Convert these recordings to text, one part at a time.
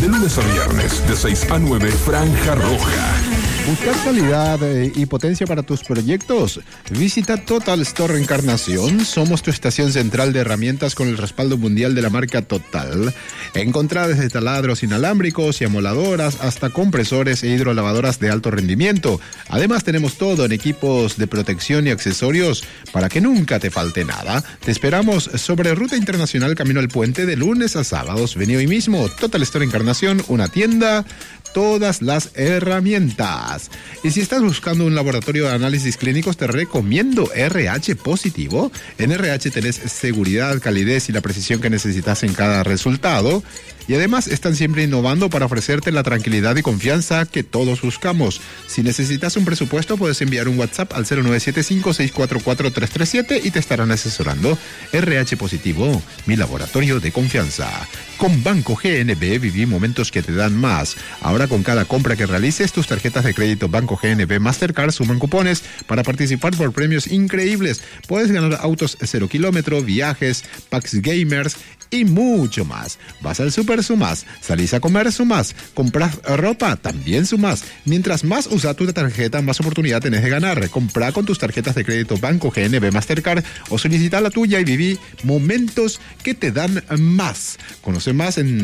De lunes a viernes, de 6 a 9, Franja Roja. ¿Buscas calidad y potencia para tus proyectos? Visita Total Store Encarnación. Somos tu estación central de herramientas con el respaldo mundial de la marca Total. Encontrá desde taladros inalámbricos y amoladoras hasta compresores e hidrolavadoras de alto rendimiento. Además tenemos todo en equipos de protección y accesorios para que nunca te falte nada. Te esperamos sobre Ruta Internacional Camino al Puente de lunes a sábados. Vení hoy mismo. Total Store Encarnación, una tienda, todas las herramientas. Y si estás buscando un laboratorio de análisis clínicos, te recomiendo RH Positivo. En RH tenés seguridad, calidez y la precisión que necesitas en cada resultado. Y además están siempre innovando para ofrecerte la tranquilidad y confianza que todos buscamos. Si necesitas un presupuesto, puedes enviar un WhatsApp al 0975-644-337 y te estarán asesorando. RH Positivo, mi laboratorio de confianza. Con Banco GNB viví momentos que te dan más. Ahora con cada compra que realices, tus tarjetas de crédito Banco GNB Mastercard suman cupones para participar por premios increíbles. Puedes ganar autos 0 kilómetro, viajes, packs gamers y mucho más. Vas al súper, sumás. Salís a comer, sumás. Compras ropa, también sumás. Mientras más usas tu tarjeta, más oportunidad tenés de ganar. Comprá con tus tarjetas de crédito Banco GNB Mastercard o solicita la tuya y viví momentos que te dan más. Conoce más en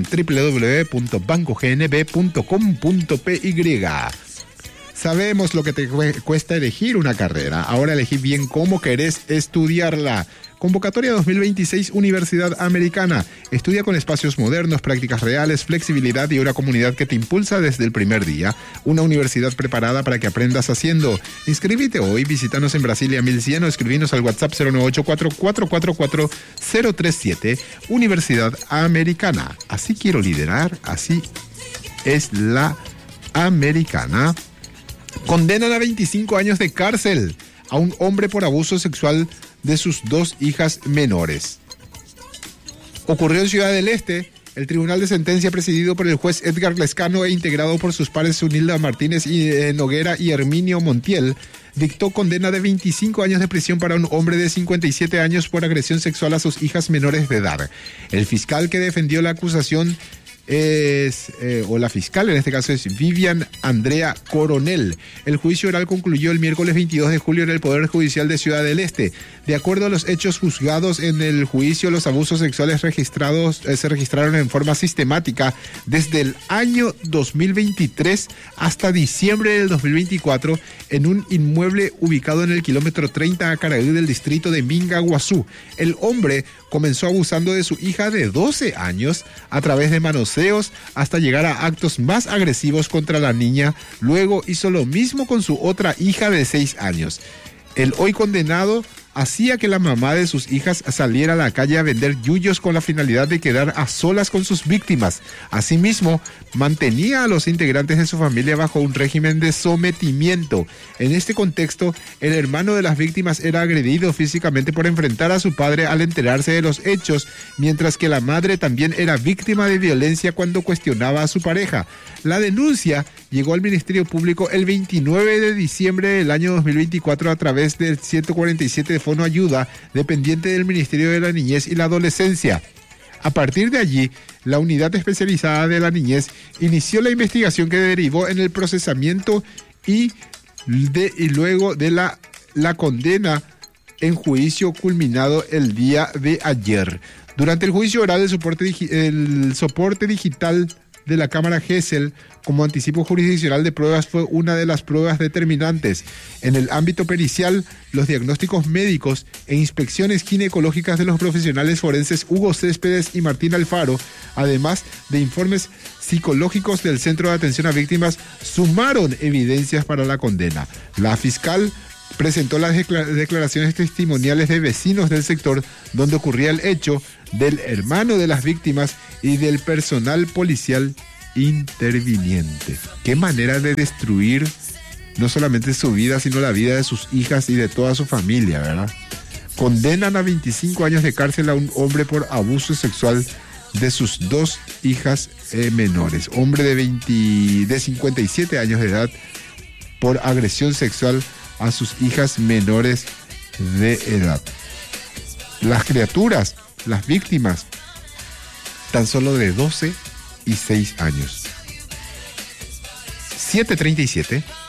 www.bancognb.com.py. Sabemos lo que te cuesta elegir una carrera. Ahora elegí bien cómo querés estudiarla. Convocatoria 2026 Universidad Americana. Estudia con espacios modernos, prácticas reales, flexibilidad y una comunidad que te impulsa desde el primer día. Una universidad preparada para que aprendas haciendo. Inscríbete hoy, visítanos en Brasilia 1100 o escribinos al WhatsApp 0984-444-037. Universidad Americana. Así quiero liderar, así es la americana. Condenan a 25 años de cárcel a un hombre por abuso sexual de sus 2 hijas menores. Ocurrió en Ciudad del Este. El tribunal de sentencia, presidido por el juez Edgar Lescano e integrado por sus pares Zunilda Martínez y Noguera y Herminio Montiel, dictó condena de 25 años de prisión para un hombre de 57 años por agresión sexual a sus hijas menores de edad. El fiscal que defendió la acusación la fiscal en este caso es Vivian Andrea Coronel. El juicio oral concluyó el miércoles 22 de julio en el Poder Judicial de Ciudad del Este. De acuerdo a los hechos juzgados en el juicio, los abusos sexuales se registraron en forma sistemática desde el año 2023 hasta diciembre del 2024 en un inmueble ubicado en el kilómetro 30 a Caraí del distrito de Mingaguazú. El hombre comenzó abusando de su hija de 12 años a través de manoseos hasta llegar a actos más agresivos contra la niña. Luego hizo lo mismo con su otra hija de 6 años. El hoy condenado hacía que la mamá de sus hijas saliera a la calle a vender yuyos con la finalidad de quedar a solas con sus víctimas. Asimismo, mantenía a los integrantes de su familia bajo un régimen de sometimiento. En este contexto, el hermano de las víctimas era agredido físicamente por enfrentar a su padre al enterarse de los hechos, mientras que la madre también era víctima de violencia cuando cuestionaba a su pareja. La denuncia llegó al Ministerio Público el 29 de diciembre del año 2024 a través del 147 de Fono Ayuda, dependiente del Ministerio de la Niñez y la Adolescencia. A partir de allí, la Unidad Especializada de la Niñez inició la investigación que derivó en el procesamiento y luego de la condena en juicio culminado el día de ayer. Durante el juicio oral, el soporte digital de la Cámara Gesell como anticipo jurisdiccional de pruebas fue una de las pruebas determinantes. En el ámbito pericial, los diagnósticos médicos e inspecciones ginecológicas de los profesionales forenses Hugo Céspedes y Martín Alfaro, además de informes psicológicos del Centro de Atención a Víctimas, sumaron evidencias para la condena. La fiscal presentó las declaraciones testimoniales de vecinos del sector donde ocurría el hecho, del hermano de las víctimas y del personal policial interviniente. Qué manera de destruir no solamente su vida, sino la vida de sus hijas y de toda su familia, ¿verdad? Condenan a 25 años de cárcel a un hombre por abuso sexual de sus 2 hijas menores. Hombre de 57 años de edad por agresión sexual a sus hijas menores de edad. Las criaturas, las víctimas, tan solo de 12 16 años. 7:37.